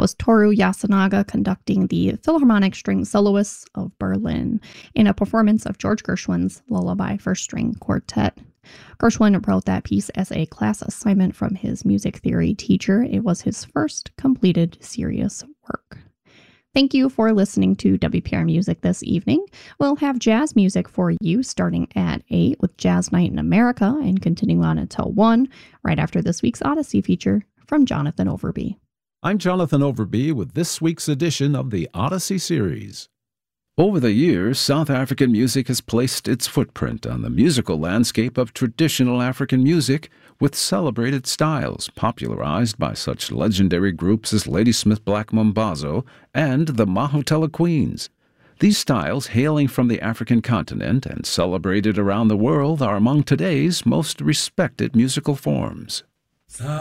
was Toru Yasunaga conducting the Philharmonic String Soloists of Berlin in a performance of George Gershwin's Lullaby for String Quartet. Gershwin wrote that piece as a class assignment from his music theory teacher. It was his first completed serious work. Thank you for listening to WPR Music this evening. We'll have jazz music for you starting at 8 with Jazz Night in America and continuing on until 1, right after this week's Odyssey feature from Jonathan Overby. I'm Jonathan Overby with this week's edition of the Odyssey series. Over the years, South African music has placed its footprint on the musical landscape of traditional African music with celebrated styles popularized by such legendary groups as Ladysmith Black Mambazo and the Mahotella Queens. These styles, hailing from the African continent and celebrated around the world, are among today's most respected musical forms.